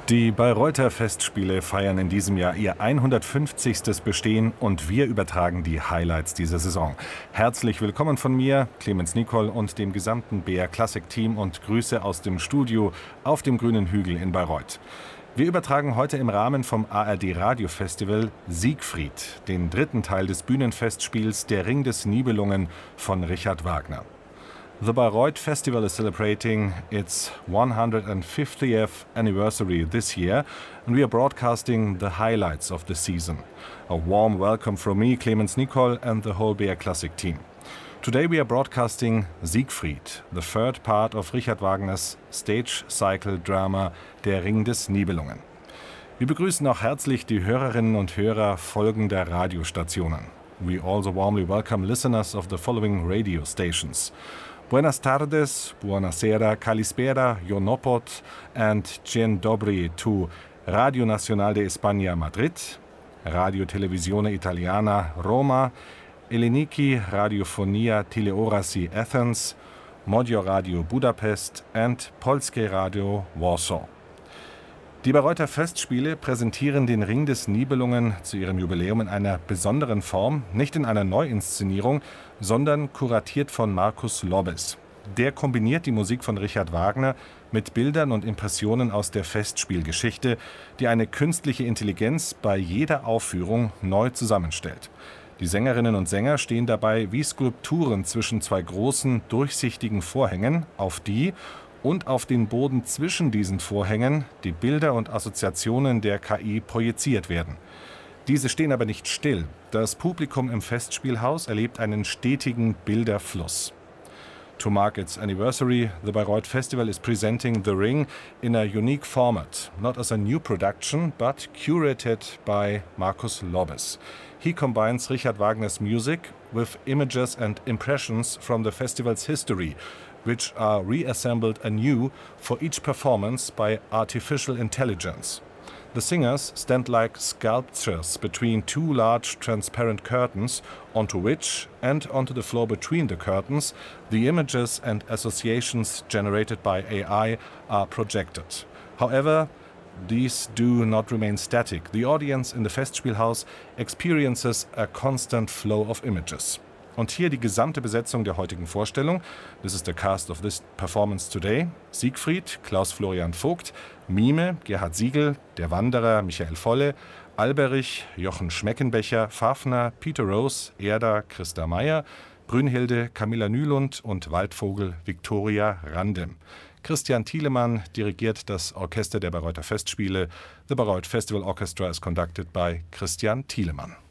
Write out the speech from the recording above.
Die Bayreuther Festspiele feiern in diesem Jahr ihr 150. Bestehen und wir übertragen die Highlights dieser Saison. Herzlich willkommen von mir, Clemens Nicol und dem gesamten BR Classic Team und Grüße aus dem Studio auf dem Grünen Hügel in Bayreuth. Wir übertragen heute im Rahmen vom ARD Radio Festival Siegfried, den dritten Teil des Bühnenfestspiels Der Ring des Nibelungen von Richard Wagner. The Bayreuth Festival is celebrating its 150th anniversary this year, and we are broadcasting the highlights of the season. A warm welcome from me, Clemens Nicol, and the whole BR Classic team. Today we are broadcasting Siegfried, the third part of Richard Wagners stage cycle drama Der Ring des Nibelungen. Wir begrüßen auch herzlich die Hörerinnen und Hörer folgender Radiostationen. We also warmly welcome listeners of the following radio stations. Buenas tardes, buonasera, kalispera, Jonopot and Dzień dobry to Radio Nacional de España Madrid, Radio Televisione Italiana Roma, Eleniki Radiofonia Teleorasi Athens, Modio Radio Budapest and Polskie Radio Warsaw. Die Bayreuther Festspiele präsentieren den Ring des Nibelungen zu ihrem Jubiläum in einer besonderen Form, nicht in einer Neuinszenierung, sondern kuratiert von Markus Lobbes. Der kombiniert die Musik von Richard Wagner mit Bildern und Impressionen aus der Festspielgeschichte, die eine künstliche Intelligenz bei jeder Aufführung neu zusammenstellt. Die Sängerinnen und Sänger stehen dabei wie Skulpturen zwischen zwei großen, durchsichtigen Vorhängen, auf die und auf den Boden zwischen diesen Vorhängen die Bilder und Assoziationen der KI projiziert werden. Diese stehen aber nicht still. Das Publikum im Festspielhaus erlebt einen stetigen Bilderfluss. To mark its anniversary, the Bayreuth Festival is presenting The Ring in a unique format, not as a new production, but curated by Markus Lobbes. He combines Richard Wagner's music with images and impressions from the festival's history, which are reassembled anew for each performance by artificial intelligence. The singers stand like sculptures between two large transparent curtains, onto which, and onto the floor between the curtains, the images and associations generated by AI are projected. However, these do not remain static. The audience in the Festspielhaus experiences a constant flow of images. Und hier die gesamte Besetzung der heutigen Vorstellung. This is the cast of this performance today. Siegfried, Klaus-Florian Vogt, Mime, Gerhard Siegel, Der Wanderer, Michael Volle, Alberich, Jochen Schmeckenbecher, Fafner, Peter Rose, Erda, Christa Meyer, Brünnhilde, Camilla Nylund und Waldvogel, Viktoria Randem. Christian Thielemann dirigiert das Orchester der Bayreuther Festspiele. The Bayreuth Festival Orchestra is conducted by Christian Thielemann.